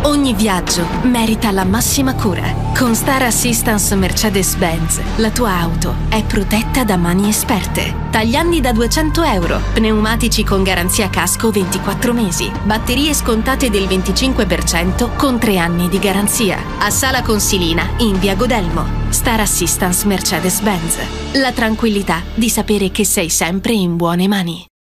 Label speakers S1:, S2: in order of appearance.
S1: Ogni viaggio merita la massima cura. Con Star Assistance Mercedes-Benz, la tua auto è protetta da mani esperte. Tagliandi da €200, pneumatici con garanzia casco 24 mesi, batterie scontate del 25% con 3 anni di garanzia. A Sala Consilina, in via Godelmo. Star Assistance Mercedes-Benz. La tranquillità di sapere che sei sempre in buone mani.